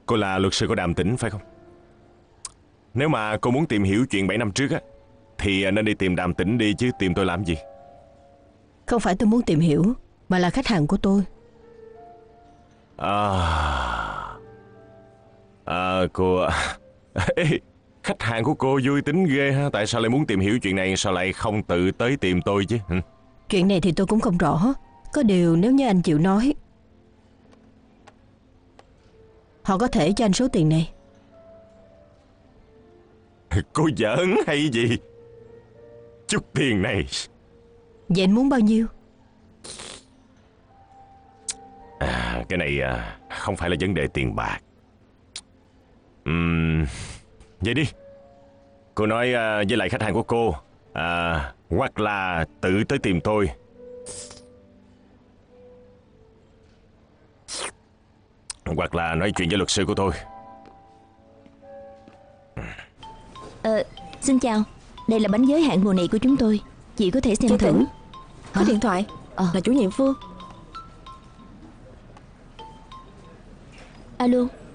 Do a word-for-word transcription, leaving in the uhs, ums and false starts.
Cô là luật sư của Đàm Tĩnh phải không? Nếu mà cô muốn tìm hiểu chuyện bảy năm trước á, thì nên đi tìm Đàm Tĩnh đi chứ tìm tôi làm gì? Không phải tôi muốn tìm hiểu, mà là khách hàng của tôi. À, à cô... Ê, khách hàng của cô vui tính ghê ha. Tại sao lại muốn tìm hiểu chuyện này, sao lại không tự tới tìm tôi chứ? Hử? Chuyện này thì tôi cũng không rõ. Có điều nếu như anh chịu nói, họ có thể cho anh số tiền này. Cô giỡn hay gì? Chút tiền này. Vậy anh muốn bao nhiêu? À, cái này à, không phải là vấn đề tiền bạc. Uhm, vậy đi, cô nói à, với lại khách hàng của cô à, hoặc là tự tới tìm tôi, hoặc là nói chuyện với luật sư của tôi. Ờ, xin chào. Đây là bánh giới hạn mùa này của chúng tôi. Chị có thể xem Chị thử. Tĩnh, có Hả? điện thoại. Ờ. Là chủ nhiệm Phương. Alo.